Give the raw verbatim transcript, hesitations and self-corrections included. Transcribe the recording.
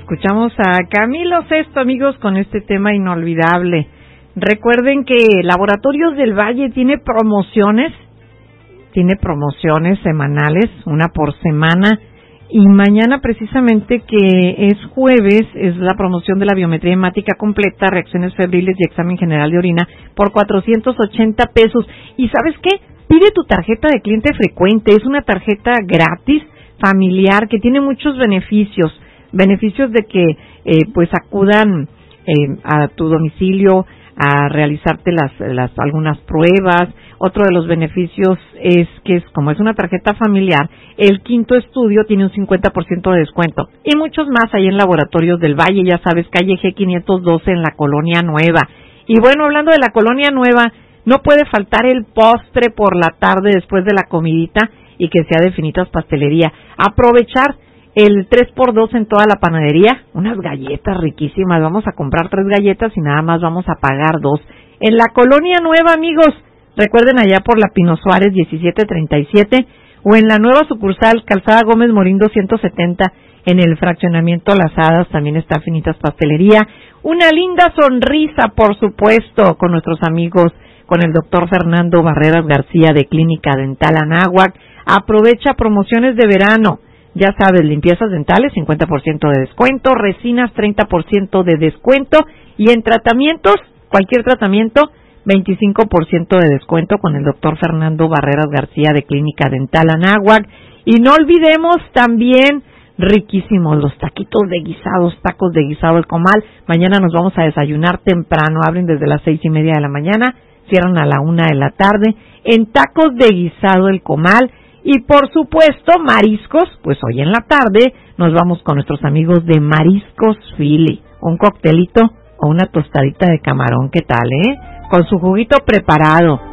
Escuchamos a Camilo Sesto, amigos, con este tema inolvidable. Recuerden que Laboratorios del Valle tiene promociones, tiene promociones semanales, una por semana, y mañana precisamente, que es jueves, es la promoción de la biometría hemática completa, reacciones febriles y examen general de orina por cuatrocientos ochenta pesos. ¿Y sabes qué? Pide tu tarjeta de cliente frecuente, es una tarjeta gratis, familiar, que tiene muchos beneficios, beneficios de que eh, pues acudan eh, a tu domicilio a realizarte las, las algunas pruebas. Otro de los beneficios es que es, como es una tarjeta familiar, el quinto estudio tiene un cincuenta por ciento de descuento, y muchos más ahí en Laboratorios del Valle, ya sabes, calle G quinientos doce en la Colonia Nueva. Y bueno, hablando de la Colonia Nueva, no puede faltar el postre por la tarde después de la comidita, y que sea de Finitas Pastelería. Aprovechar el tres por dos en toda la panadería, unas galletas riquísimas. Vamos a comprar tres galletas y nada más vamos a pagar dos. En la Colonia Nueva, amigos, recuerden, allá por la Pino Suárez diecisiete treinta y siete, o en la nueva sucursal Calzada Gómez Morín doscientos setenta, en el fraccionamiento Las Hadas, también está Finitas Pastelería. Una linda sonrisa, por supuesto, con nuestros amigos, con el doctor Fernando Barreras García de Clínica Dental Anáhuac. Aprovecha promociones de verano, ya sabes, limpiezas dentales cincuenta por ciento de descuento, resinas treinta por ciento de descuento, y en tratamientos, cualquier tratamiento, veinticinco por ciento de descuento con el doctor Fernando Barreras García de Clínica Dental Anáhuac. Y no olvidemos también, riquísimos los taquitos de guisados, tacos de guisado El Comal. Mañana nos vamos a desayunar temprano, abren desde las seis y media de la mañana, cierran a la una de la tarde, en tacos de guisado El Comal. Y por supuesto, mariscos, pues hoy en la tarde nos vamos con nuestros amigos de Mariscos Philly. Un coctelito o una tostadita de camarón, ¿qué tal, eh? Con su juguito preparado.